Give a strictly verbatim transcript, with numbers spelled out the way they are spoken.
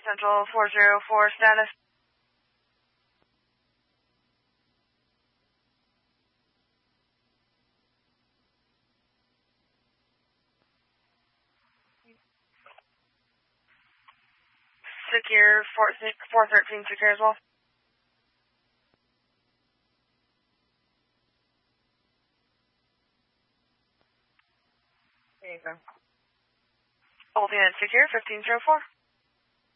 Central four zero four status. Secure four thirteen secure as well. There you go. Holding at secure fifteen zero four.